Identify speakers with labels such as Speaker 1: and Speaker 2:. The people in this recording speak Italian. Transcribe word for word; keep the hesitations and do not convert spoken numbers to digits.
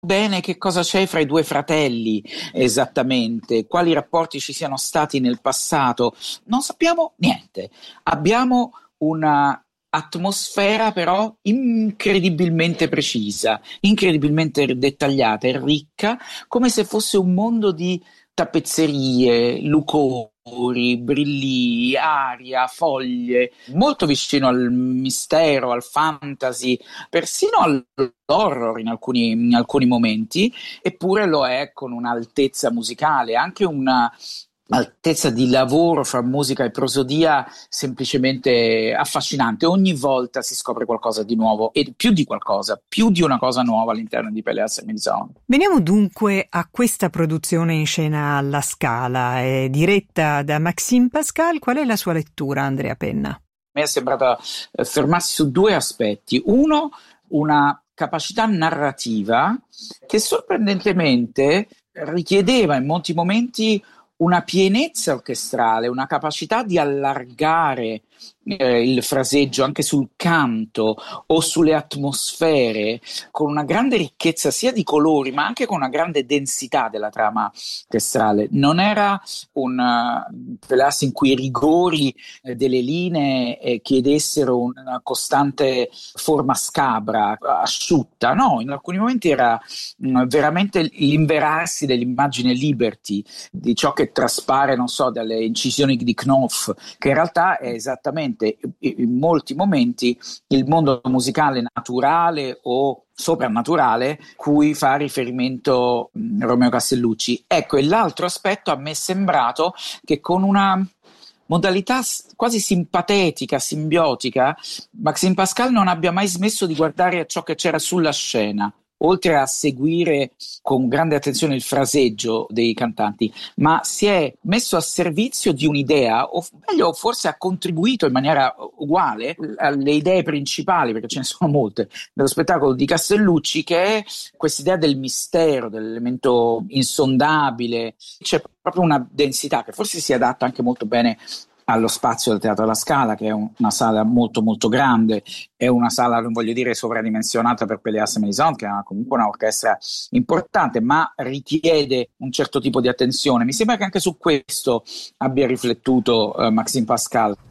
Speaker 1: bene che cosa c'è fra i due fratelli esattamente, quali rapporti ci siano stati nel passato, non sappiamo niente. Abbiamo una atmosfera però incredibilmente precisa, incredibilmente dettagliata e ricca, come se fosse un mondo di tappezzerie, lucori, brilli, aria, foglie, molto vicino al mistero, al fantasy, persino all'horror in alcuni, in alcuni momenti, eppure lo è con un'altezza musicale, anche una altezza di lavoro fra musica e prosodia semplicemente affascinante. Ogni volta si scopre qualcosa di nuovo e più di qualcosa, più di una cosa nuova all'interno di Pelléas et Mélisande.
Speaker 2: Veniamo dunque a questa produzione in scena alla Scala, è diretta da Maxime Pascal. Qual è la sua lettura, Andrea Penna?
Speaker 1: Mi è sembrata eh, fermarsi su due aspetti. Uno, una capacità narrativa che sorprendentemente richiedeva in molti momenti una pienezza orchestrale, una capacità di allargare eh, il fraseggio anche sul canto o sulle atmosfere, con una grande ricchezza sia di colori, ma anche con una grande densità della trama orchestrale. Non era un uh, Pelléas in cui i rigori eh, delle linee eh, chiedessero una costante forma scabra, asciutta, no, in alcuni momenti era mh, veramente l'inverarsi dell'immagine liberty, di ciò che traspare, non so, dalle incisioni di Knopf, che in realtà è esattamente in molti momenti il mondo musicale naturale o soprannaturale cui fa riferimento mh, Romeo Castellucci. Ecco, e l'altro aspetto a me è sembrato che con una modalità quasi simpatetica, simbiotica, Maxime Pascal non abbia mai smesso di guardare a ciò che c'era sulla scena, oltre a seguire con grande attenzione il fraseggio dei cantanti, ma si è messo a servizio di un'idea, o meglio, forse ha contribuito in maniera uguale alle idee principali, perché ce ne sono molte, dello spettacolo di Castellucci, che è quest'idea del mistero, dell'elemento insondabile. C'è proprio una densità che forse si adatta anche molto bene allo spazio del Teatro alla Scala, che è un, una sala molto molto grande, è una sala, non voglio dire sovradimensionata per Pelléas et Mélisande, che ha comunque un'orchestra importante, ma richiede un certo tipo di attenzione. Mi sembra che anche su questo abbia riflettuto eh, Maxime Pascal.